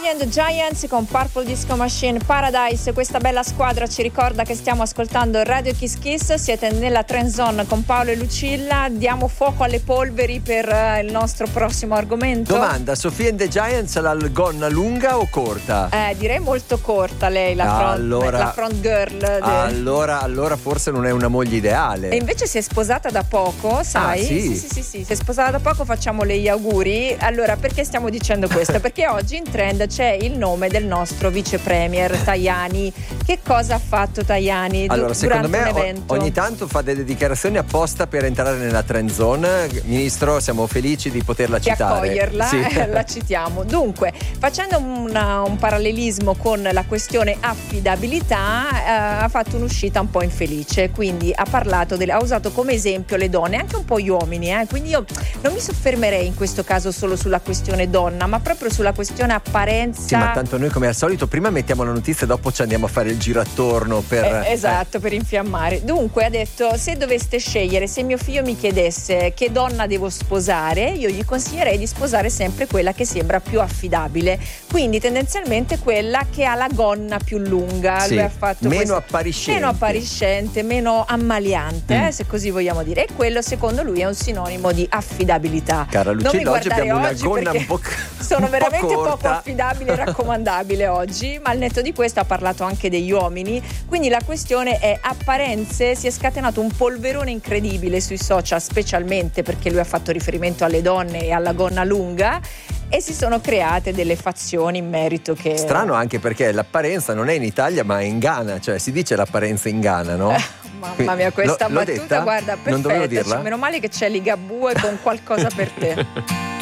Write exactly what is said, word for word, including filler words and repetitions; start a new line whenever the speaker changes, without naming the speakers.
Sophie and the Giants con Purple Disco Machine Paradise. Questa bella squadra ci ricorda che stiamo ascoltando Radio Kiss Kiss. Siete nella Trend Zone con Paolo e Lucilla. Diamo fuoco alle polveri per uh, il nostro prossimo argomento.
Domanda: Sophie and the Giants la gonna lunga o corta?
Eh, direi molto corta lei, la front,
allora,
la front girl. De...
Allora, allora forse non è una moglie ideale.
E invece si è sposata da poco, sai?
Ah, sì?
Sì, sì, sì, sì, si è sposata da poco, facciamole gli auguri. Allora, perché stiamo dicendo questo? Perché oggi in Trend c'è il nome del nostro vice premier Tajani. Che cosa ha fatto Tajani
allora,
du-
secondo
durante
me
un evento?
ogni tanto fa delle dichiarazioni apposta per entrare nella Trend Zone. Ministro, siamo felici di poterla
di
citare.
accoglierla,
sì.
La citiamo. Dunque, facendo una, un parallelismo con la questione affidabilità, eh, ha fatto un'uscita un po' infelice, quindi ha parlato delle, ha usato come esempio le donne, anche un po' gli uomini, eh? Quindi io non mi soffermerei in questo caso solo sulla questione donna, ma proprio sulla questione apparenza.
Sì, ma tanto noi come al solito prima mettiamo la notizia e dopo ci andiamo a fare il giro attorno per
eh, esatto, eh. per infiammare. Dunque ha detto: se doveste scegliere, se mio figlio mi chiedesse che donna devo sposare, io gli consiglierei di sposare sempre quella che sembra più affidabile, quindi tendenzialmente quella che ha la gonna più lunga.
Sì,
lui ha fatto
meno
questo,
appariscente
meno appariscente, meno ammaliante, mm. eh, se così vogliamo dire, e quello secondo lui è un sinonimo di affidabilità.
Cara Lucilla, oggi abbiamo una gonna un po'
sono
un
veramente
po'
poco affidabile e raccomandabile oggi, ma al netto di questo ha parlato anche degli uomini, quindi la questione è apparenze. Si è scatenato un polverone incredibile sui social, specialmente perché lui ha fatto riferimento alle donne e alla gonna lunga, e si sono create delle fazioni in merito che...
Strano anche perché l'apparenza non è in Italia ma è in Ghana, cioè si dice l'apparenza in Ghana, no?
Eh, mamma mia, questa
L- l'ho
battuta,
detta?
guarda,
Non dovevo
perfetta,
dirla?
meno male che c'è Ligabue con qualcosa per te.